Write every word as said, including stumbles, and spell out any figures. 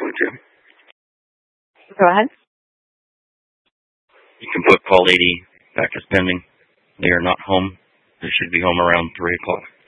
twenty-two. Go ahead. You can put call eighty back as pending. They are not home. They should be home around three o'clock.